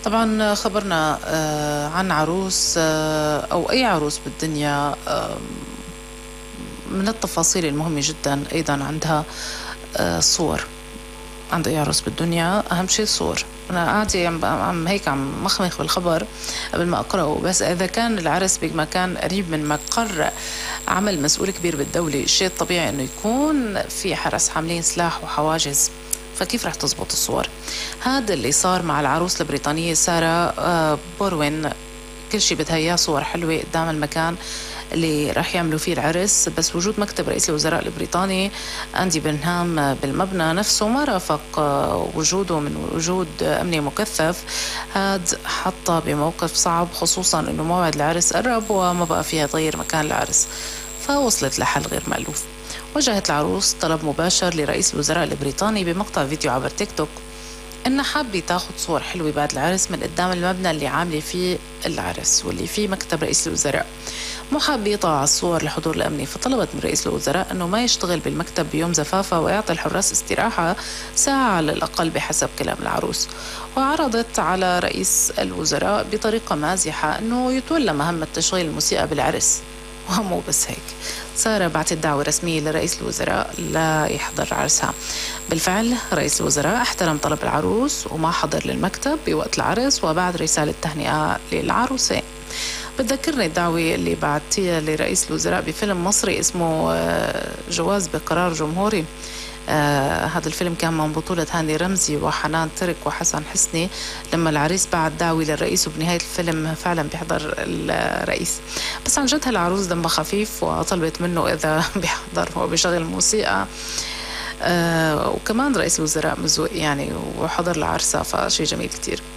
طبعا خبرنا عن عروس أو أي عروس بالدنيا. من التفاصيل المهمة جدا أيضا عندها صور. عند أي عروس بالدنيا أهم شيء الصور. أنا قاعدة عم هيك عم مخمخ بالخبر قبل ما أقرأه، بس إذا كان العرس بمكان قريب من مقر عمل مسؤول كبير بالدولة، الشيء الطبيعي إنه يكون في حرس حاملين سلاح وحواجز، فكيف رح تزبط الصور؟ هذا اللي صار مع العروس البريطانية سارة بوروين. كل شيء بتهيأ صور حلوة قدام المكان اللي راح يعملوا فيه العرس، بس وجود مكتب رئيس الوزراء البريطاني أندي برنهام بالمبنى نفسه ما رافق وجوده من وجود أمني مكثف. هاد حطها بموقف صعب، خصوصا أنه موعد العرس قرب وما بقى فيها تغير مكان العرس، فوصلت لحل غير مألوف. وجهت العروس طلب مباشر لرئيس الوزراء البريطاني بمقطع فيديو عبر تيك توك إنها حابة تاخد صور حلوة بعد العرس من قدام المبنى اللي عاملة فيه العرس واللي فيه مكتب رئيس الوزراء، مو حابة يطلع الصور لحضور الأمني. فطلبت من رئيس الوزراء أنه ما يشتغل بالمكتب بيوم زفافة ويعطي الحراس استراحة ساعة على الأقل بحسب كلام العروس. وعرضت على رئيس الوزراء بطريقة مازحة أنه يتولى مهمة تشغيل الموسيقى بالعرس. ومو بس هيك، سارة بعتت دعوة رسمية لرئيس الوزراء لا يحضر عرسها. بالفعل رئيس الوزراء احترم طلب العروس وما حضر للمكتب بوقت العرس، وبعد رسالة تهنئة للعروسين. بتذكرني الدعوة اللي بعتيها لرئيس الوزراء بفيلم مصري اسمه جواز بقرار جمهوري. هذا الفيلم كان من بطولة هاني رمزي وحنان ترك وحسن حسني. لما العريس بعت دعوة للرئيس وبنهاية الفيلم فعلا بيحضر الرئيس، بس عن جد هالعروس دمها خفيف وطلبت منه إذا بيحضر وبيشغل موسيقى. وكمان رئيس الوزراء مزوق يعني وحضر لعرسها، فشي جميل كتير.